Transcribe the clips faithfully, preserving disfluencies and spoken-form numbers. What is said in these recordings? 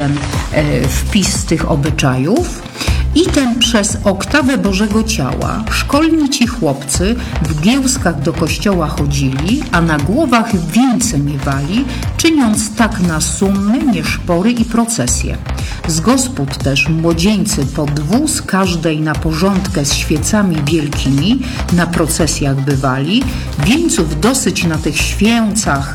ten e, wpis tych obyczajów. I ten przez oktawę Bożego Ciała szkolni ci chłopcy w giełskach do kościoła chodzili, a na głowach wieńce miewali, czyniąc tak na summy, nieszpory i procesje. Z gospod też młodzieńcy po dwu z każdej na porządkę z świecami wielkimi na procesjach bywali, wieńców dosyć na tych święcach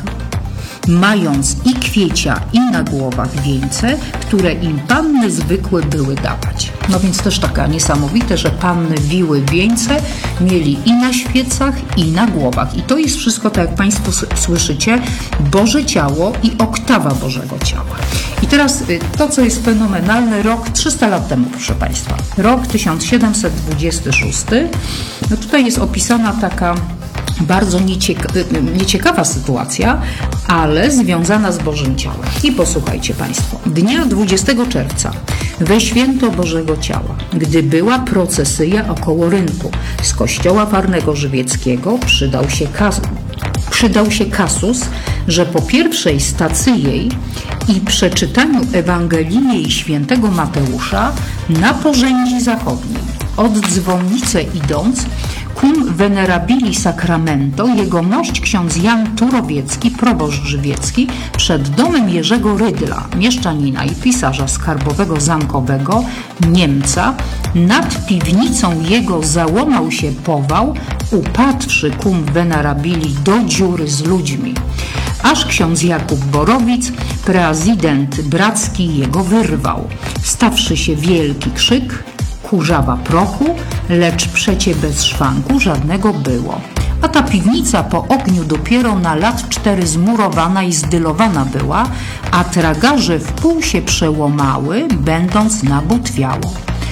mając i kwiecia, i na głowach wieńce, które im panny zwykłe były dawać. No więc też taka niesamowite, że panny wiły wieńce, mieli i na świecach, i na głowach. I to jest wszystko, tak jak Państwo słyszycie, Boże Ciało i oktawa Bożego Ciała. I teraz to, co jest fenomenalne, rok trzysta lat temu, proszę Państwa. Rok tysiąc siedemset dwudziesty szósty. No tutaj jest opisana taka bardzo niecieka- nieciekawa sytuacja, ale związana z Bożym Ciałem. I posłuchajcie Państwo. Dnia dwudziestego czerwca we święto Bożego Ciała, gdy była procesyja około rynku z kościoła Parnego Żywieckiego, przydał się, kas- przydał się kasus, że po pierwszej stacji jej i przeczytaniu Ewangelii świętego Mateusza na porzędzi zachodniej, od dzwonnicy idąc, cum venerabili sacramento, jegomość ksiądz Jan Turowiecki, proboszcz żywiecki, przed domem Jerzego Rydla, mieszczanina i pisarza skarbowego zamkowego, Niemca, nad piwnicą jego załamał się pował, upadłszy cum venerabili do dziury z ludźmi. Aż ksiądz Jakub Borowic, prezydent bracki, jego wyrwał. Stawszy się wielki krzyk, kurzawa prochu, lecz przecie bez szwanku żadnego było. A ta piwnica po ogniu dopiero na lat cztery zmurowana i zdylowana była, a tragarze w pół się przełomały, będąc nabutwiało.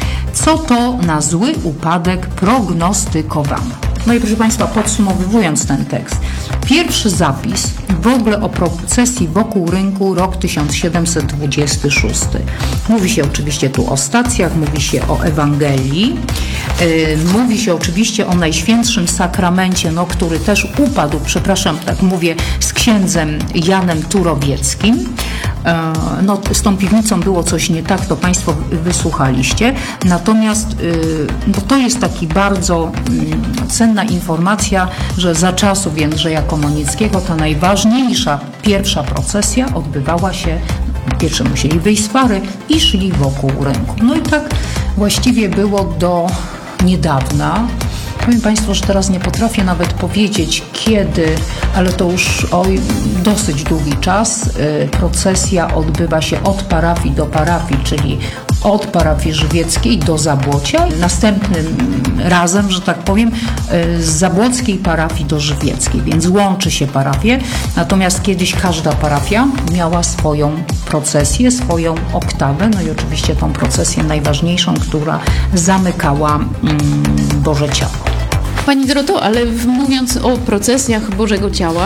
Co to na zły upadek prognostykowano? No i proszę Państwa, podsumowując ten tekst, pierwszy zapis w ogóle o procesji wokół rynku, rok tysiąc siedemset dwudziesty szósty. Mówi się oczywiście tu o stacjach, mówi się o Ewangelii, yy, mówi się oczywiście o Najświętszym Sakramencie, no, który też upadł, przepraszam, tak mówię, z księdzem Janem Turowieckim. Yy, no, z tą piwnicą było coś nie tak, to Państwo wysłuchaliście. Natomiast yy, no, to jest taki bardzo yy, cenna informacja, że za czasów Jędrzeja Komonickiego ta najważniejsza pierwsza procesja odbywała się, pierwsze musieli wyjść z fary i szli wokół rynku. No i tak właściwie było do niedawna. Powiem Państwu, że teraz nie potrafię nawet powiedzieć kiedy, ale to już oj, dosyć długi czas. Procesja odbywa się od parafii do parafii, czyli od parafii żywieckiej do Zabłocia. Następnym razem, że tak powiem, z zabłockiej parafii do żywieckiej, więc łączy się parafie. Natomiast kiedyś każda parafia miała swoją procesję, swoją oktawę, no i oczywiście tą procesję najważniejszą, która zamykała mm, Boże Ciało. Pani Doroto, ale mówiąc o procesjach Bożego Ciała,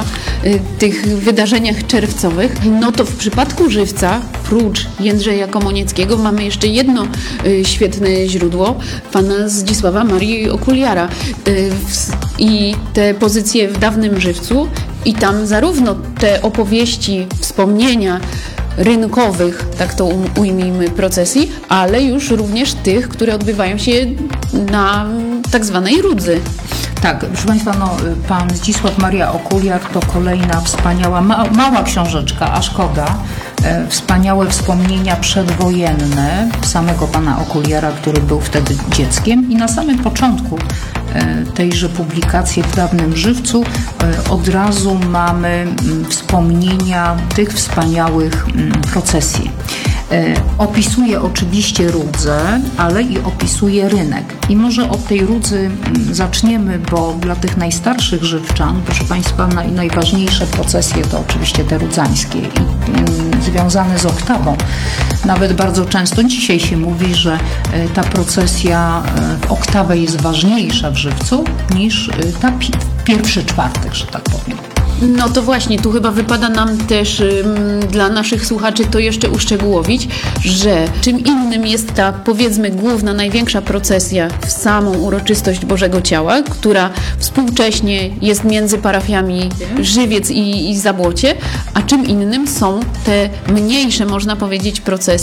tych wydarzeniach czerwcowych, no to w przypadku żywca, prócz Jędrzeja Komonieckiego, mamy jeszcze jedno świetne źródło, pana Zdzisława Marii Okuliara. I te pozycje w dawnym żywcu, i tam zarówno te opowieści, wspomnienia rynkowych, tak to ujmijmy, procesji, ale już również tych, które odbywają się na tak zwanej Rudzy. Tak, proszę Państwa, no, pan Zdzisław Maria Okuliar to kolejna wspaniała, ma, mała książeczka, a szkoda, e, wspaniałe wspomnienia przedwojenne samego pana Okuliara, który był wtedy dzieckiem, i na samym początku e, tejże publikacji w dawnym żywcu e, od razu mamy m, wspomnienia tych wspaniałych m, procesji. E, opisuje oczywiście Rudzę, ale i opisuje rynek. I może od tej Rudzy m, zaczniemy, bo dla tych najstarszych żywczan, proszę Państwa, naj, najważniejsze procesje to oczywiście te rudzańskie i m, związane z oktawą. Nawet bardzo często dzisiaj się mówi, że e, ta procesja e, w oktawę jest ważniejsza w żywcu niż e, ta pi- pierwszy czwartek, że tak powiem. No to właśnie, tu chyba wypada nam też ym, dla naszych słuchaczy to jeszcze uszczegółowić, że czym innym jest ta, powiedzmy, główna, największa procesja w samą uroczystość Bożego Ciała, która współcześnie jest między parafiami Żywiec i, i Zabłocie, a czym innym są te mniejsze, można powiedzieć, procesje